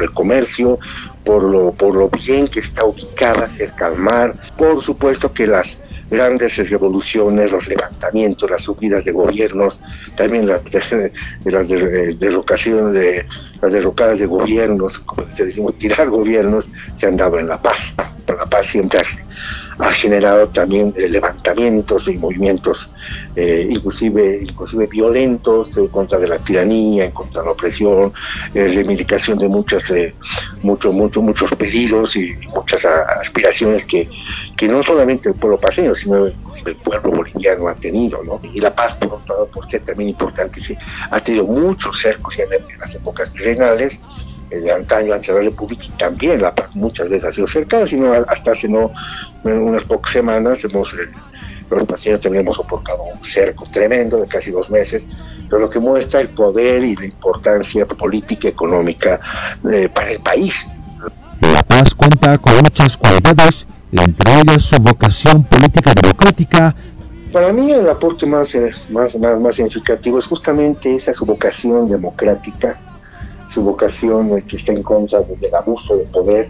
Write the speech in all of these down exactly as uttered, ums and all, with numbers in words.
el comercio, por lo, por lo bien que está ubicada cerca al mar, por supuesto que las grandes revoluciones, los levantamientos, las subidas de gobiernos, también las, de, las de, derrocaciones de las derrocadas de gobiernos, como decimos, tirar gobiernos, se han dado en La Paz. La Paz siempre ha, ha generado también eh, levantamientos y movimientos eh, inclusive, inclusive violentos en contra de la tiranía, en contra de la opresión, eh, reivindicación de muchas, eh, mucho, mucho, muchos pedidos y muchas a, aspiraciones que, que no solamente el pueblo paceño, sino el pueblo boliviano ha tenido, ¿no? Y La Paz, por otro lado, por ser también importante, sí, ha tenido muchos cercos en, en las épocas virreinales, de antaño, antes de la República, y también La Paz muchas veces ha sido cercada, sino hasta hace no unas pocas semanas hemos, eh, los paceños también hemos soportado un cerco tremendo de casi dos meses, pero lo que muestra el poder y la importancia política y económica eh, para el país. La Paz cuenta con muchas cualidades, entre ellas su vocación política democrática. Para mí el aporte más, más, más, más significativo es justamente esa su vocación democrática, su vocación que está en contra del abuso de poder.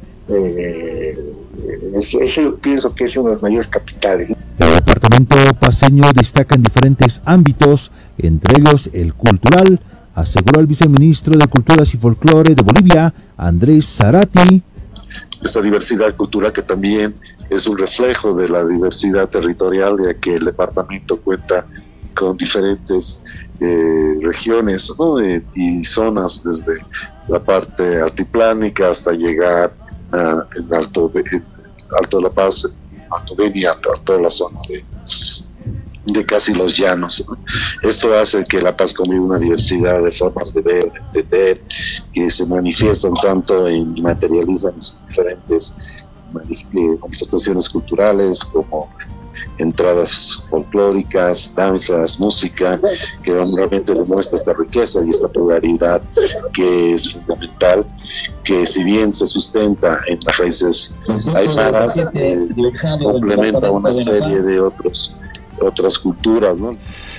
Eh, ese, ese pienso que es uno de los mayores capitales. El departamento paceño destaca en diferentes ámbitos, entre ellos el cultural, aseguró el viceministro de Culturas y Folclore de Bolivia, Andrés Zarate. Esta diversidad cultural que también es un reflejo de la diversidad territorial, ya que el departamento cuenta con diferentes eh, regiones, ¿no? eh, y zonas, desde la parte altiplánica hasta llegar a en Alto, de, Alto de La Paz, Alto Beni, a toda la zona de, de casi los llanos, ¿no? Esto hace que La Paz conviva una diversidad de formas de ver, de entender, que se manifiestan tanto y materializan en sus diferentes manifestaciones culturales, como entradas folclóricas, danzas, música, que realmente demuestra esta riqueza y esta pluralidad que es fundamental, que si bien se sustenta en las raíces aymaras, eh, complementa una serie de otros otras culturas, ¿no?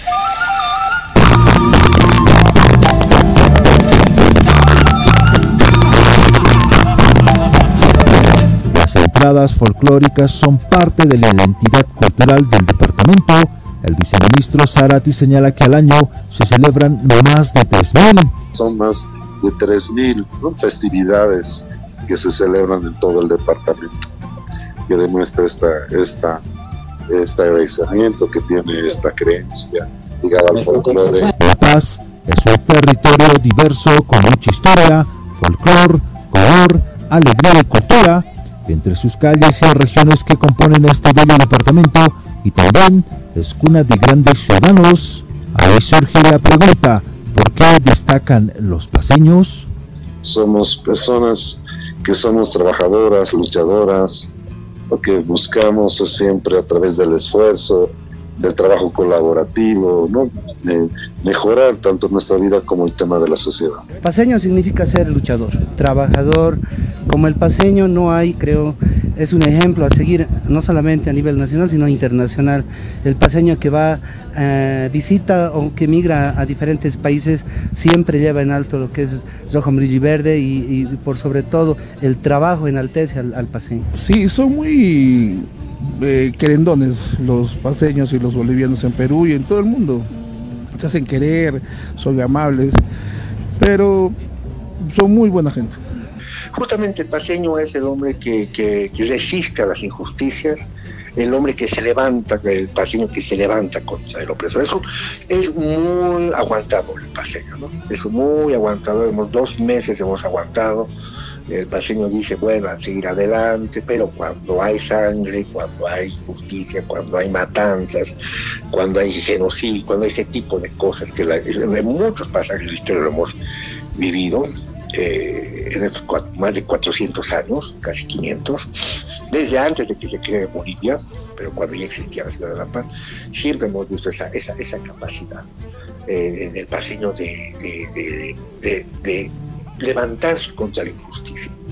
Las entradas folclóricas son parte de la identidad cultural del departamento. El viceministro Zarate señala que al año se celebran más de tres mil. Son más de tres mil, ¿no?, festividades que se celebran en todo el departamento, que demuestra esta, esta, este agradecimiento que tiene esta creencia ligada al folclore. La Paz es un territorio diverso con mucha historia, folclore, color, alegría y cultura. Entre sus calles y regiones que componen este bello departamento, y también es cuna de grandes ciudadanos. Ahí surge la pregunta: ¿por qué destacan los paceños? Somos personas que somos trabajadoras, luchadoras, lo que buscamos siempre a través del esfuerzo, del trabajo colaborativo, ¿no? De mejorar tanto nuestra vida como el tema de la sociedad. Paceño significa ser luchador, trabajador. Como el paceño no hay, creo, es un ejemplo a seguir, no solamente a nivel nacional, sino internacional. El paceño que va, eh, visita o que migra a diferentes países, siempre lleva en alto lo que es rojo, amarillo y verde, y, y por sobre todo el trabajo enaltece al, al paceño. Sí, son muy eh, querendones los paceños y los bolivianos en Perú y en todo el mundo. Se hacen querer, son amables, pero son muy buena gente. Justamente el paceño es el hombre que, que, que resiste a las injusticias, el hombre que se levanta, el paceño que se levanta contra el opresor. Eso es muy aguantador el paceño, ¿no? Es muy aguantador, hemos dos meses hemos aguantado. El paceño dice, bueno, a seguir adelante, pero cuando hay sangre, cuando hay justicia, cuando hay matanzas, cuando hay genocidio, cuando hay ese tipo de cosas que la, en muchos pasajes de la historia lo hemos vivido, eh, en estos cuatro, más de cuatrocientos años, casi quinientos, desde antes de que se cree Bolivia, pero cuando ya existía la ciudad de La Paz, siempre hemos visto esa, esa, esa capacidad eh, del paceño de, de, de, de, de levantarse contra la injusticia.